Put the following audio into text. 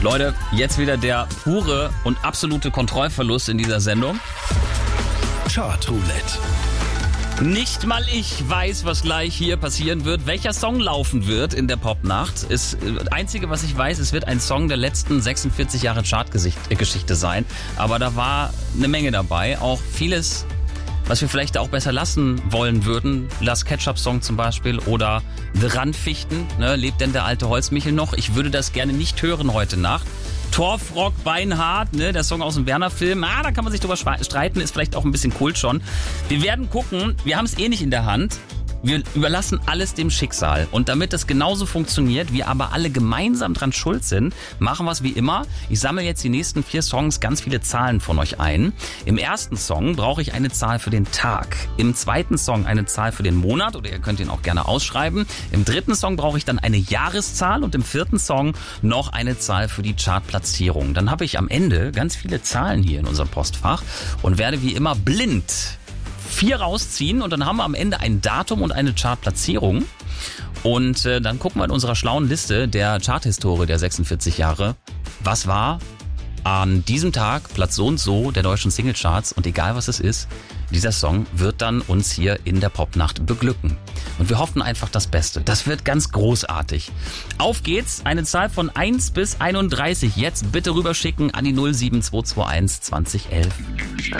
Leute, jetzt wieder der pure und absolute Kontrollverlust in dieser Sendung. Chartroulette. Nicht mal ich weiß, was gleich hier passieren wird, welcher Song laufen wird in der Popnacht. Das Einzige, was ich weiß, es wird ein Song der letzten 46 Jahre Chartgeschichte sein. Aber da war eine Menge dabei, auch vieles, was wir vielleicht auch besser lassen wollen würden. Last Ketchup-Song zum Beispiel oder The Randfichten, ne? Lebt denn der alte Holzmichel noch? Ich würde das gerne nicht hören heute Nacht. Torfrock, Beinhart, ne, der Song aus dem Werner-Film. Da kann man sich drüber streiten, ist vielleicht auch ein bisschen Kult schon. Wir werden gucken, wir haben es eh nicht in der Hand. Wir überlassen alles dem Schicksal. Und damit das genauso funktioniert, wir aber alle gemeinsam dran schuld sind, machen wir es wie immer. Ich sammle jetzt die nächsten 4 Songs ganz viele Zahlen von euch ein. Im ersten Song brauche ich eine Zahl für den Tag. Im zweiten Song eine Zahl für den Monat, oder ihr könnt ihn auch gerne ausschreiben. Im dritten Song brauche ich dann eine Jahreszahl und im vierten Song noch eine Zahl für die Chartplatzierung. Dann habe ich am Ende ganz viele Zahlen hier in unserem Postfach und werde wie immer blind 4 rausziehen und dann haben wir am Ende ein Datum und eine Chartplatzierung. Und dann gucken wir in unserer schlauen Liste der Charthistorie der 46 Jahre, was war an diesem Tag Platz so und so der deutschen Singlecharts, und egal was es ist, dieser Song wird dann uns hier in der Popnacht beglücken. Und wir hoffen einfach das Beste. Das wird ganz großartig. Auf geht's, eine Zahl von 1 bis 31. Jetzt bitte rüberschicken an die 07221 2011.